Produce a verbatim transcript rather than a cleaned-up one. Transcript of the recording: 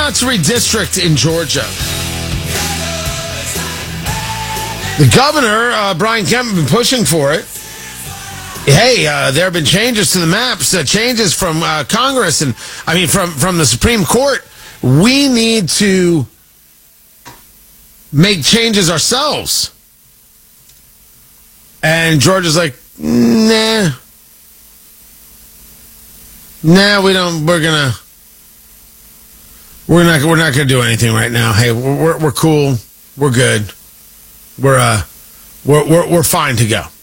want to redistrict in Georgia. The governor, uh, Brian Kemp, has been pushing for it. Hey, uh, there have been changes to the maps, uh, changes from uh, Congress, and I mean from, from the Supreme Court. We need to make changes ourselves. And Georgia's like, nah. Nah, we don't, we're gonna, we're not, we're not gonna do anything right now. Hey, we're, we're, we're cool. We're good. We're, uh, we're, we're, we're fine to go.